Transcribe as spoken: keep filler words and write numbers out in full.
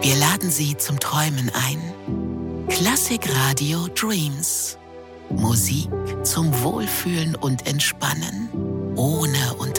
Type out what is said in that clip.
Wir laden Sie zum Träumen ein. Klassik Radio Dreams. Musik zum Wohlfühlen und Entspannen, ohne uns